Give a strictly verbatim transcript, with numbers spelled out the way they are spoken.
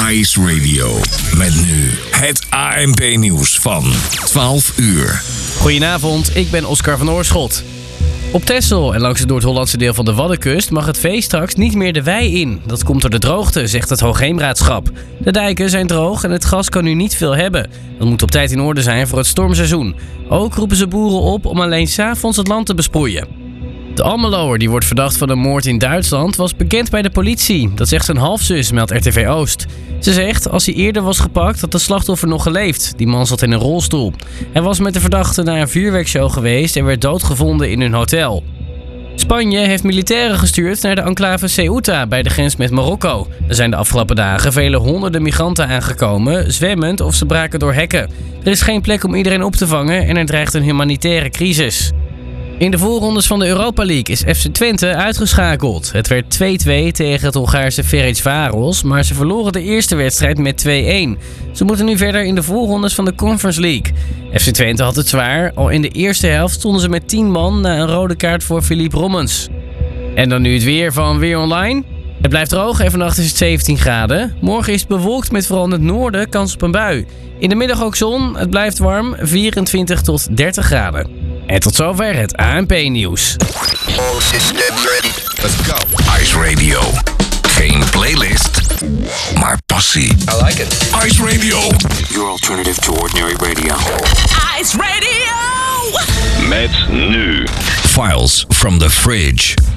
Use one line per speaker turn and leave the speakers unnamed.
Ice Radio. Met nu het A N P-nieuws van twaalf uur.
Goedenavond, ik ben Oscar van Oorschot. Op Texel en langs het Noord-Hollandse deel van de Waddenkust mag het vee straks niet meer de wei in. Dat komt door de droogte, zegt het Hoogheemraadschap. De dijken zijn droog en het gas kan nu niet veel hebben. Dat moet op tijd in orde zijn voor het stormseizoen. Ook roepen ze boeren op om alleen 's avonds het land te besproeien. De Almeloer, die wordt verdacht van een moord in Duitsland, was bekend bij de politie. Dat zegt zijn halfzus, meldt R T V Oost. Ze zegt, als hij eerder was gepakt, had de slachtoffer nog geleefd. Die man zat in een rolstoel. Hij was met de verdachte naar een vuurwerkshow geweest en werd doodgevonden in hun hotel. Spanje heeft militairen gestuurd naar de enclave Ceuta bij de grens met Marokko. Er zijn de afgelopen dagen vele honderden migranten aangekomen, zwemmend of ze braken door hekken. Er is geen plek om iedereen op te vangen en er dreigt een humanitaire crisis. In de voorrondes van de Europa League is F C Twente uitgeschakeld. Het werd twee-twee tegen het Hongaarse Ferencváros, maar ze verloren de eerste wedstrijd met twee-een. Ze moeten nu verder in de voorrondes van de Conference League. F C Twente had het zwaar. Al in de eerste helft stonden ze met tien man na een rode kaart voor Philippe Rommens. En dan nu het weer van Weer Online. Het blijft droog en vannacht is het zeventien graden. Morgen is het bewolkt met vooral in het noorden kans op een bui. In de middag ook zon, het blijft warm, vierentwintig tot dertig graden. En tot zover het A N P-nieuws.
All systems ready. Let's go. Ice Radio. Geen playlist, maar passie.
I like it.
Ice Radio.
Your alternative to ordinary radio.
Ice Radio!
Met nu
Files from the Fridge.